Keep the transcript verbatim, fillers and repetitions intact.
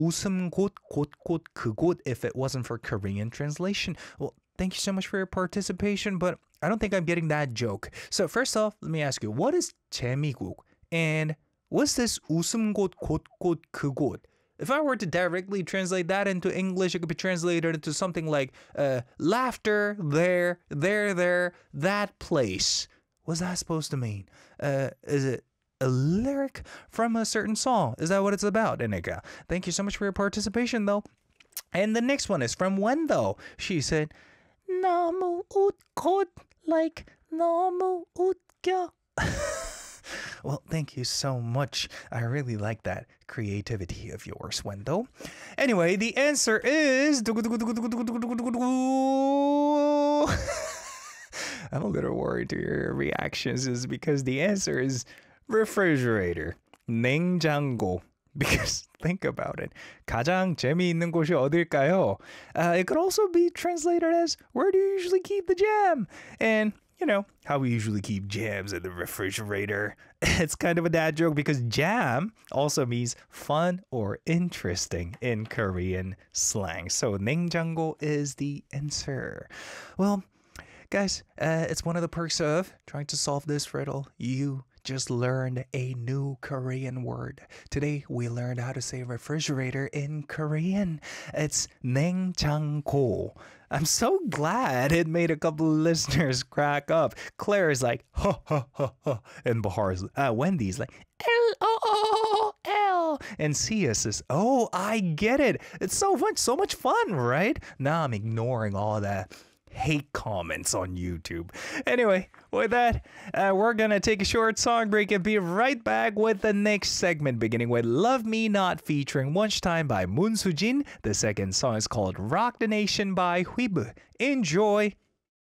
웃음 곳, 곳, 곳, 그곳 if it wasn't for Korean translation. Well, thank you so much for your participation, but I don't think I'm getting that joke. So first off, let me ask you, what is 재미국? And what's this 웃음 곳, 곳, 곳, 그곳? If I were to directly translate that into English, it could be translated into something like uh, laughter, there, there, there, that place. What's that supposed to mean? Uh, is it a lyric from a certain song? Is that what it's about, Enika? Thank you so much for your participation, though. And the next one is from Wendo. She said, 너무 웃고, like, 너무 웃겨. Well, thank you so much. I really like that creativity of yours, Wendo. Anyway, the answer is... I'm a little worried to your reactions is because the answer is refrigerator, 냉장고. Because think about it. 가장 재미있는 곳이 어딜까요? Uh, it could also be translated as where do you usually keep the jam? And you know, how we usually keep jams in the refrigerator. It's kind of a dad joke because jam also means fun or interesting in Korean slang. So 냉장고 is the answer. Well, guys, uh, it's one of the perks of trying to solve this riddle. You just learned a new Korean word. Today, we learned how to say refrigerator in Korean. It's 냉장고. I'm so glad it made a couple of listeners crack up. Claire is like, ha, ha, ha, ha. And Bahar's, uh, Wendy's like, L, O, O, L. And Sia says, oh, I get it. It's so much, so much fun, right? Now I'm ignoring all that hate comments on YouTube. Anyway, with that, uh, we're gonna take a short song break and be right back with the next segment, beginning with Love Me Not featuring Lunchtime by Moon Soo-jin. The second song is called Rock the Nation by Huibu. Enjoy!